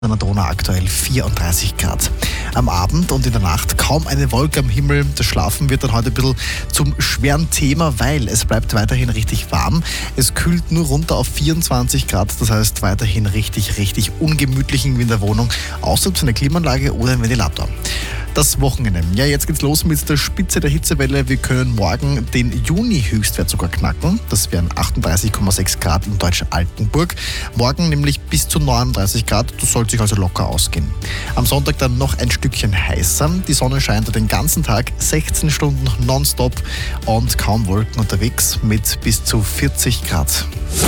An der Donau aktuell 34 Grad. Am Abend und in der Nacht kaum eine Wolke am Himmel. Das Schlafen wird dann heute ein bisschen zum schweren Thema, weil es bleibt weiterhin richtig warm. Es kühlt nur runter auf 24 Grad, das heißt weiterhin richtig ungemütlich in der Wohnung, außer ob es eine Klimaanlage oder ein Ventilator. Das Wochenende. Ja, jetzt geht's los mit der Spitze der Hitzewelle. Wir können morgen den Juni-Höchstwert sogar knacken. Das wären 38,6 Grad in Deutsch-Altenburg. Morgen nämlich bis zu 39 Grad. Das sollte sich also locker ausgehen. Am Sonntag dann noch ein Stückchen heißer. Die Sonne scheint den ganzen Tag, 16 Stunden nonstop und kaum Wolken unterwegs mit bis zu 40 Grad.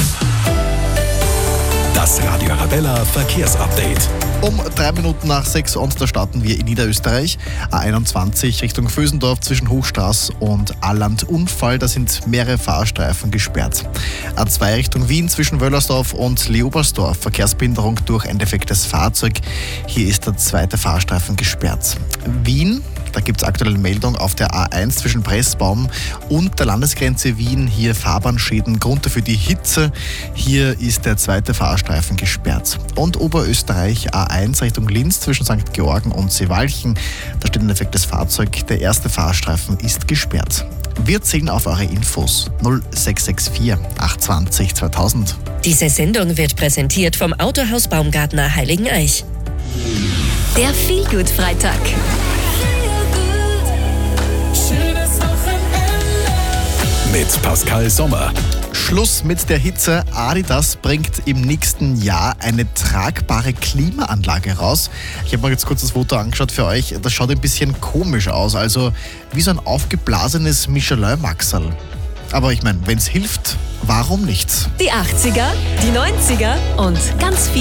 Das Radio Arabella Verkehrsupdate. Um 3 Minuten nach 6 und da starten wir in Niederösterreich. A21 Richtung Vösendorf zwischen Hochstraß und Alland Unfall. Da sind mehrere Fahrstreifen gesperrt. A2 Richtung Wien zwischen Wöllersdorf und Leobersdorf. Verkehrsbehinderung durch ein defektes Fahrzeug. Hier ist der zweite Fahrstreifen gesperrt. Wien. Da gibt es aktuell eine Meldung auf der A1 zwischen Pressbaum und der Landesgrenze Wien. Hier Fahrbahnschäden, Grund dafür die Hitze. Hier ist der zweite Fahrstreifen gesperrt. Und Oberösterreich A1 Richtung Linz zwischen St. Georgen und Seewalchen. Da steht ein defektes Fahrzeug. Der erste Fahrstreifen ist gesperrt. Wir zählen auf eure Infos 0664 820 2000. Diese Sendung wird präsentiert vom Autohaus Baumgartner Heiligeneich. Der Feelgood-Freitag. Mit Pascal Sommer. Schluss mit der Hitze. Adidas bringt im nächsten Jahr eine tragbare Klimaanlage raus. Ich habe mir jetzt kurz das Foto angeschaut für euch. Das schaut ein bisschen komisch aus. Also wie so ein aufgeblasenes Michelin-Maxerl. Aber ich meine, wenn es hilft, warum nicht? Die 80er, die 90er und ganz viel